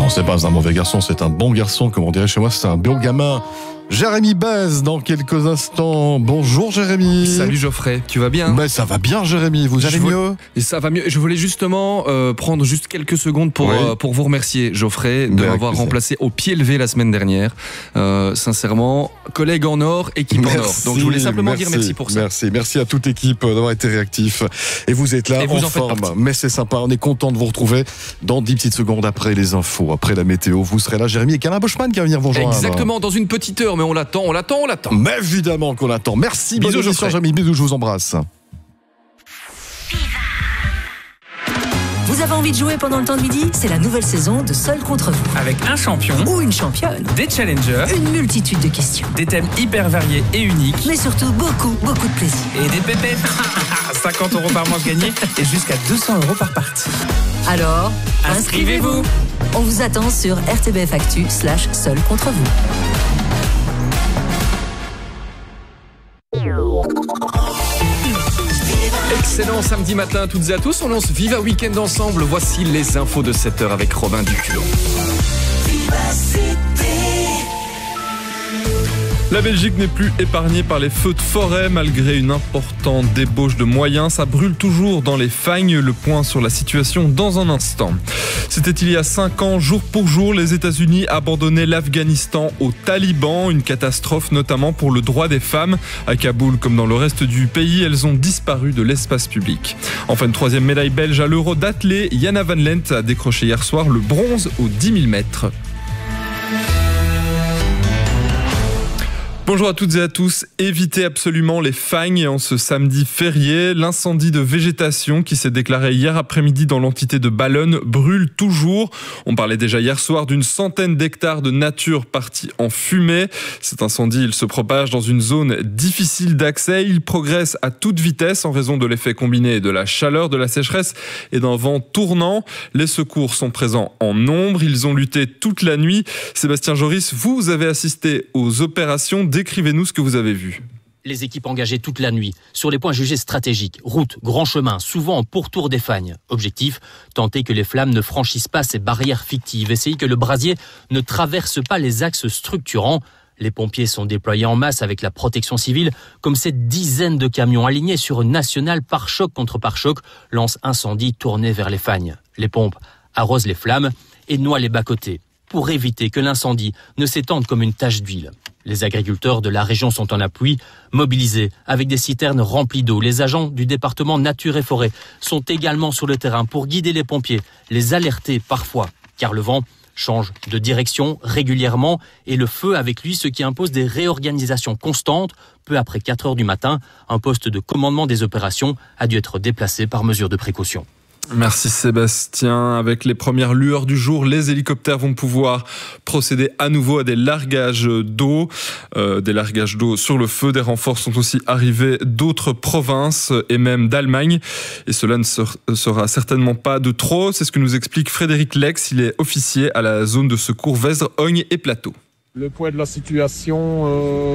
Non, c'est pas un mauvais garçon, c'est un bon garçon, comme on dirait chez moi, c'est un bon gamin. Jérémy Bez dans quelques instants. Bonjour Jérémy. Salut Geoffrey, tu vas bien? Ça va bien Jérémy, vous allez mieux? Et ça va mieux. Je voulais justement prendre juste quelques secondes pour vous remercier Geoffrey de m'avoir remplacé au pied levé la semaine dernière. Sincèrement, collègue en or, équipe en or. Donc je voulais simplement dire merci pour ça. Merci à toute l'équipe d'avoir été réactif. Et vous êtes là en forme. Mais c'est sympa, on est content de vous retrouver dans 10 petites secondes après les infos, après la météo. Vous serez là Jérémy et Alain Boschman qui va venir vous rejoindre. Exactement, dans une petite heure. Mais on l'attend. Mais évidemment qu'on l'attend. Merci, bisous Jérémy, bisous, je vous embrasse. Vous avez envie de jouer pendant le temps de midi? C'est la nouvelle saison de Seul contre vous. Avec un champion ou une championne, des challengers, une multitude de questions, des thèmes hyper variés et uniques, mais surtout beaucoup de plaisir. Et des pépettes. 50 € par manche gagnée et jusqu'à 200 € par partie. Alors, inscrivez-vous. On vous attend sur rtbfactu/Seul contre vous. Excellent samedi matin à toutes et à tous. On lance Viva Weekend ensemble. Voici les infos de 7h avec Robin Duculot. La Belgique n'est plus épargnée par les feux de forêt malgré une importante débauche de moyens. Ça brûle toujours dans les fagnes. Le point sur la situation dans un instant. C'était il y a 5 ans, jour pour jour, les États-Unis abandonnaient l'Afghanistan aux talibans. Une catastrophe notamment pour le droit des femmes. À Kaboul, comme dans le reste du pays, elles ont disparu de l'espace public. Enfin, une 3e médaille belge à l'Euro d'athlée. Jana Van Lent a décroché hier soir le bronze aux 10 000 mètres. Bonjour à toutes et à tous. Évitez absolument les fagnes en ce samedi férié. L'incendie de végétation qui s'est déclaré hier après-midi dans l'entité de Ballonne brûle toujours. On parlait déjà hier soir d'une centaine d'hectares de nature partis en fumée. Cet incendie, il se propage dans une zone difficile d'accès. Il progresse à toute vitesse en raison de l'effet combiné de la chaleur, de la sécheresse et d'un vent tournant. Les secours sont présents en nombre. Ils ont lutté toute la nuit. Sébastien Joris, vous avez assisté aux opérations. Décrivez-nous ce que vous avez vu. Les équipes engagées toute la nuit sur les points jugés stratégiques, routes, grands chemins, souvent en pourtour des fagnes. Objectif, tenter que les flammes ne franchissent pas ces barrières fictives, essayer que le brasier ne traverse pas les axes structurants. Les pompiers sont déployés en masse avec la protection civile, comme cette dizaine de camions alignés sur une nationale pare-choc contre pare-choc lance incendie tourné vers les fagnes. Les pompes arrosent les flammes et noient les bas-côtés pour éviter que l'incendie ne s'étende comme une tache d'huile. Les agriculteurs de la région sont en appui, mobilisés avec des citernes remplies d'eau. Les agents du département Nature et Forêt sont également sur le terrain pour guider les pompiers, les alerter parfois, car le vent change de direction régulièrement et le feu avec lui, ce qui impose des réorganisations constantes. Peu après 4 heures du matin, un poste de commandement des opérations a dû être déplacé par mesure de précaution. Merci Sébastien. Avec les premières lueurs du jour, les hélicoptères vont pouvoir procéder à nouveau à des largages d'eau. Sur le feu. Des renforts sont aussi arrivés d'autres provinces et même d'Allemagne. Et cela ne sera certainement pas de trop. C'est ce que nous explique Frédéric Lex. Il est officier à la zone de secours Vesdre, Ogne et Plateau. Le point de la situation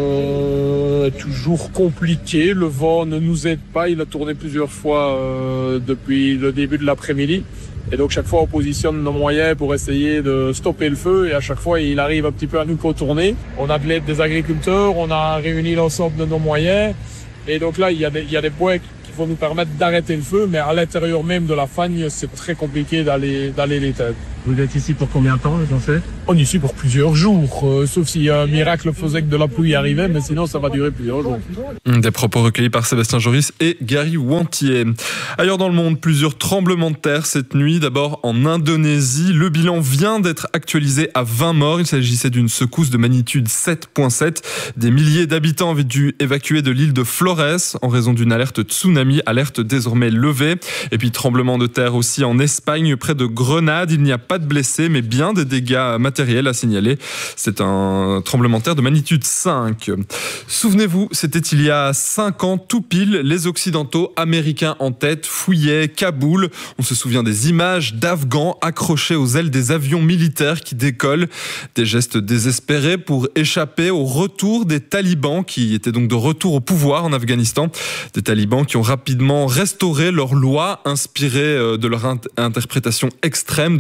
est toujours compliqué. Le vent ne nous aide pas. Il a tourné plusieurs fois depuis le début de l'après-midi. Et donc chaque fois on positionne nos moyens pour essayer de stopper le feu. Et à chaque fois il arrive un petit peu à nous contourner. On a de l'aide des agriculteurs, on a réuni l'ensemble de nos moyens. Et donc là il y a des points qui vont nous permettre d'arrêter le feu. Mais à l'intérieur même de la fagne, c'est très compliqué d'aller l'éteindre. Vous êtes ici pour combien de temps, j'en sais? On est ici pour plusieurs jours, sauf si un miracle faisait que de la pluie arrivait, mais sinon ça va durer plusieurs jours. Des propos recueillis par Sébastien Joris et Gary Wantier. Ailleurs dans le monde, plusieurs tremblements de terre cette nuit. D'abord en Indonésie, le bilan vient d'être actualisé à 20 morts. Il s'agissait d'une secousse de magnitude 7.7. Des milliers d'habitants avaient dû évacuer de l'île de Flores en raison d'une alerte tsunami, alerte désormais levée. Et puis tremblement de terre aussi en Espagne, près de Grenade. Il n'y a pas de blessés, mais bien des dégâts matériels à signaler. C'est un tremblement de terre de magnitude 5. Souvenez-vous, c'était il y a 5 ans, tout pile, les Occidentaux, américains en tête, fouillaient Kaboul. On se souvient des images d'Afghans accrochés aux ailes des avions militaires qui décollent. Des gestes désespérés pour échapper au retour des talibans, qui étaient donc de retour au pouvoir en Afghanistan. Des talibans qui ont rapidement restauré leur loi, inspirée de leur interprétation extrême de la charia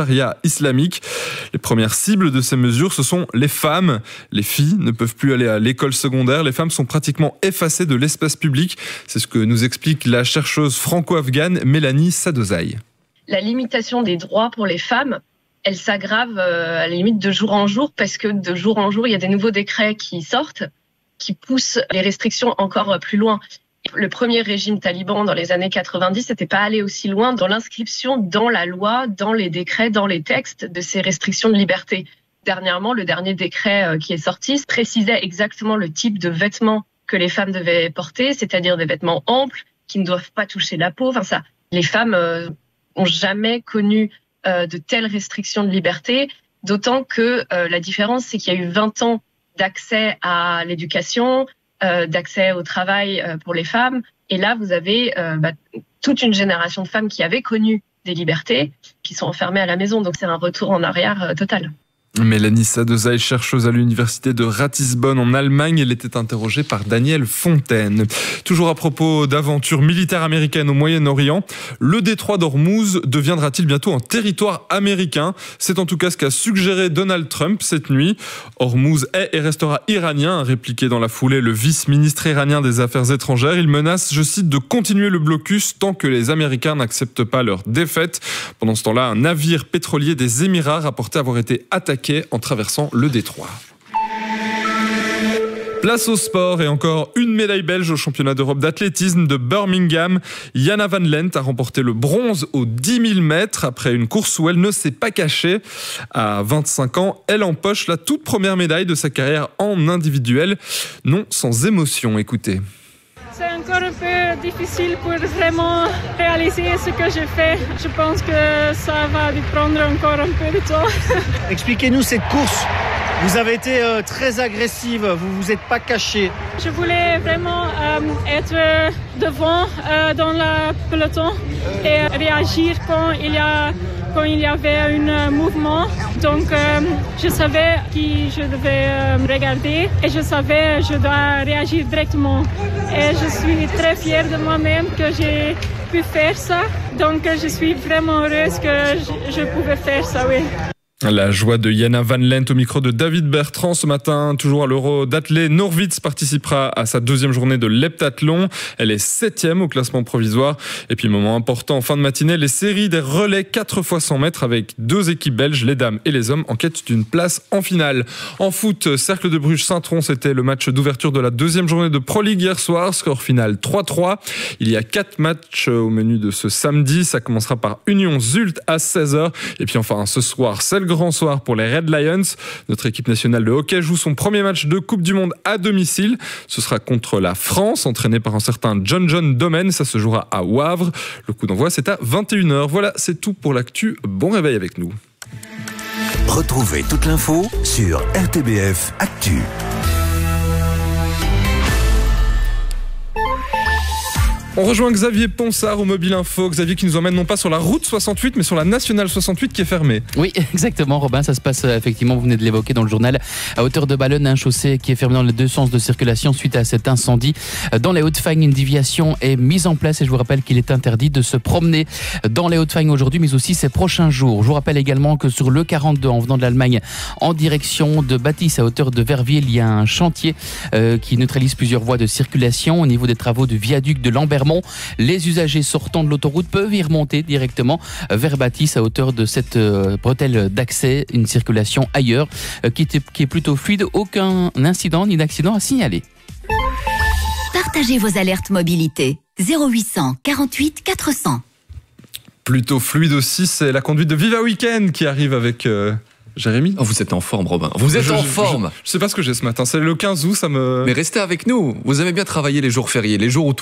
charia islamique. Les premières cibles de ces mesures, ce sont les femmes. Les filles ne peuvent plus aller à l'école secondaire. Les femmes sont pratiquement effacées de l'espace public. C'est ce que nous explique la chercheuse franco-afghane Mélanie Sadozai. La limitation des droits pour les femmes, elle s'aggrave à la limite de jour en jour, parce que de jour en jour, il y a des nouveaux décrets qui sortent, qui poussent les restrictions encore plus loin. Le premier régime taliban dans les années 90 n'était pas allé aussi loin dans l'inscription dans la loi, dans les décrets, dans les textes de ces restrictions de liberté. Dernièrement, le dernier décret qui est sorti précisait exactement le type de vêtements que les femmes devaient porter, c'est-à-dire des vêtements amples qui ne doivent pas toucher la peau. Enfin ça, les femmes ont jamais connu de telles restrictions de liberté, d'autant que la différence, c'est qu'il y a eu 20 ans d'accès à l'éducation, d'accès au travail pour les femmes. Et là, vous avez toute une génération de femmes qui avaient connu des libertés, qui sont enfermées à la maison. Donc c'est un retour en arrière total. Mélanie Sadozai, chercheuse à l'université de Ratisbonne en Allemagne, elle était interrogée par Daniel Fontaine. Toujours à propos d'aventures militaires américaines au Moyen-Orient, le détroit d'Ormuz deviendra-t-il bientôt un territoire américain ? C'est en tout cas ce qu'a suggéré Donald Trump cette nuit. Ormuz est et restera iranien, a répliqué dans la foulée le vice-ministre iranien des Affaires étrangères. Il menace, je cite, de continuer le blocus tant que les Américains n'acceptent pas leur défaite. Pendant ce temps-là, un navire pétrolier des Émirats rapportait avoir été attaqué en traversant le détroit. Place au sport et encore une médaille belge au championnat d'Europe d'athlétisme de Birmingham. Jana Van Lent a remporté le bronze aux 10 000 mètres après une course où elle ne s'est pas cachée. À 25 ans, elle empoche la toute première médaille de sa carrière en individuel. Non sans émotion, écoutez. C'est encore un peu difficile pour vraiment réaliser ce que j'ai fait. Je pense que ça va prendre encore un peu de temps. Expliquez-nous cette course. Vous avez été très agressive, vous vous êtes pas cachée. Je voulais vraiment être devant dans le peloton et réagir quand il y avait un mouvement. Donc je savais qui je devais regarder et je savais que je dois réagir directement. Et je suis très fière de moi-même que j'ai pu faire ça. Donc je suis vraiment heureuse que je pouvais faire ça, oui. La joie de Jana Van Lent au micro de David Bertrand ce matin. Toujours à l'Euro d'athlé, Norwitz participera à sa deuxième journée de l'heptathlon. Elle est 7e au classement provisoire. Et puis, moment important en fin de matinée, les séries des relais 4 x 100 mètres avec 2 équipes belges, les dames et les hommes, en quête d'une place en finale. En foot, Cercle de Bruges-Saint-Tron, c'était le match d'ouverture de la deuxième journée de Pro League hier soir. Score final 3-3. Il y a 4 matchs au menu de ce samedi. Ça commencera par Union Zult à 16h. Et puis enfin, ce soir, c'est le grand soir pour les Red Lions. Notre équipe nationale de hockey joue son premier match de Coupe du Monde à domicile. Ce sera contre la France, entraîné par un certain John Domen. Ça se jouera à Wavre. Le coup d'envoi, c'est à 21h. Voilà, c'est tout pour l'actu. Bon réveil avec nous. Retrouvez toute l'info sur RTBF Actu. On rejoint Xavier Ponsard au Mobile Info. Xavier qui nous emmène non pas sur la route 68, mais sur la nationale 68 qui est fermée. Oui, exactement, Robin. Ça se passe effectivement, vous venez de l'évoquer dans le journal, à hauteur de Ballonne, un chaussée qui est fermé dans les deux sens de circulation suite à cet incendie. Dans les Hauts-de-Fagne, une déviation est mise en place et je vous rappelle qu'il est interdit de se promener dans les Hauts-de-Fagne aujourd'hui, mais aussi ces prochains jours. Je vous rappelle également que sur le 42, en venant de l'Allemagne, en direction de Bâtisse, à hauteur de Verviers, il y a un chantier qui neutralise plusieurs voies de circulation au niveau des travaux du viaduc de Lambermont. Les usagers sortant de l'autoroute peuvent y remonter directement vers Bâtisse à hauteur de cette bretelle d'accès, une circulation ailleurs qui est plutôt fluide, aucun incident ni d'accident à signaler. Partagez vos alertes mobilité 0800 48 400. Plutôt fluide aussi, c'est la conduite de Viva Weekend qui arrive avec... Jérémy ? Oh, vous êtes en forme, Robin. Vous êtes en forme. Je sais pas ce que j'ai ce matin. C'est le 15 août, ça me... Mais restez avec nous. Vous aimez bien travailler les jours fériés, les jours où